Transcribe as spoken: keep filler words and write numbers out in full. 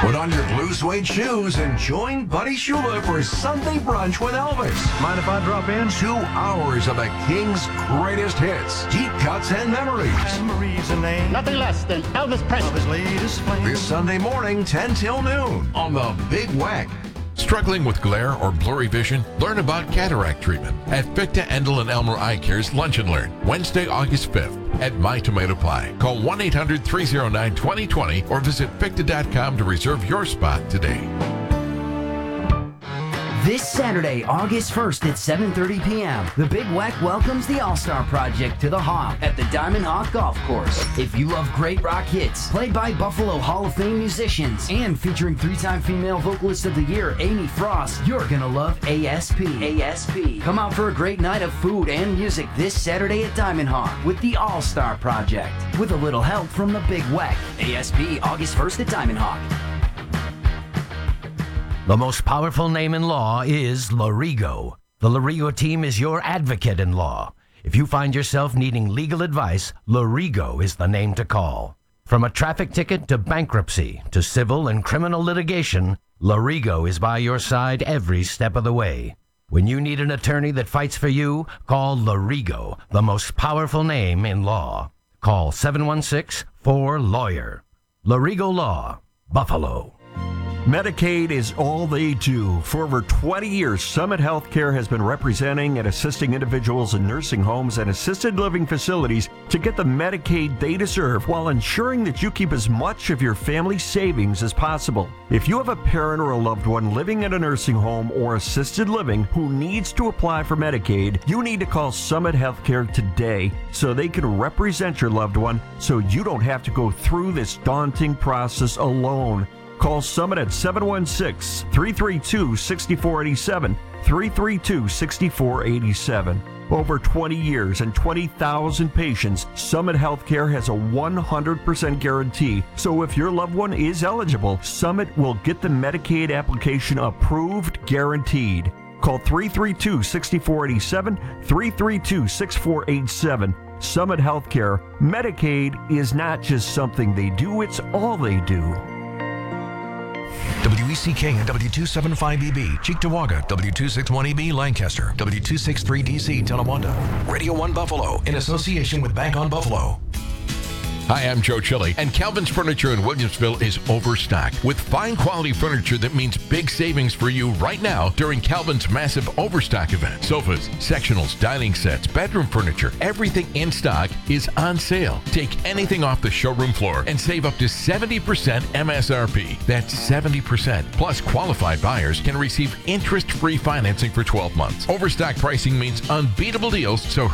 Put on your blue suede shoes and join Buddy Shula for Sunday Brunch with Elvis. Mind if I drop in? Two hours of the King's greatest hits, deep cuts, and memories. Marie's a name. Nothing less than Elvis Presley. His latest flame. This Sunday morning, ten till noon, on the Big Wack. Struggling with glare or blurry vision? Learn about cataract treatment at Ficta Endel and Elmer Eye Care's Lunch and Learn, Wednesday, August fifth at My Tomato Pie. Call one eight hundred, three oh nine, two oh two oh or visit ficta dot com to reserve your spot today. This Saturday, August first at seven thirty p.m., the Big Wack welcomes the All-Star Project to the Hawk at the Diamond Hawk Golf Course. If you love great rock hits, played by Buffalo Hall of Fame musicians, and featuring three-time female vocalist of the year, Amy Frost, you're gonna love A S P. A S P. Come out for a great night of food and music this Saturday at Diamond Hawk with the All-Star Project, with a little help from the Big Wack. A S P, August first at Diamond Hawk. The most powerful name in law is Lorigo. The Lorigo team is your advocate in law. If you find yourself needing legal advice, Lorigo is the name to call. From a traffic ticket to bankruptcy to civil and criminal litigation, Lorigo is by your side every step of the way. When you need an attorney that fights for you, call Lorigo, the most powerful name in law. Call seven one six, four, lawyer. Lorigo Law, Buffalo. Medicaid is all they do. For over twenty years, Summit Healthcare has been representing and assisting individuals in nursing homes and assisted living facilities to get the Medicaid they deserve while ensuring that you keep as much of your family's savings as possible. If you have a parent or a loved one living in a nursing home or assisted living who needs to apply for Medicaid, you need to call Summit Healthcare today so they can represent your loved one so you don't have to go through this daunting process alone. Call Summit at seven one six, three three two, six four eight seven, three three two, six four eight seven. Over twenty years and twenty thousand patients, Summit Healthcare has a one hundred percent guarantee. So if your loved one is eligible, Summit will get the Medicaid application approved, guaranteed. Call three three two, six four eight seven, three three two, six four eight seven. Summit Healthcare. Medicaid is not just something they do, it's all they do. W E C K and W two seventy-five E B, Cheektowaga, W two sixty-one E B, Lancaster, W two sixty-three D C, Tonawanda, Radio one Buffalo, in association with Bank on Buffalo. Hi, I'm Joe Chili, and Calvin's Furniture in Williamsville is overstocked with fine quality furniture that means big savings for you right now during Calvin's massive overstock event. Sofas, sectionals, dining sets, bedroom furniture, everything in stock is on sale. Take anything off the showroom floor and save up to seventy percent M S R P. That's seventy percent. Plus, qualified buyers can receive interest-free financing for twelve months. Overstock pricing means unbeatable deals, so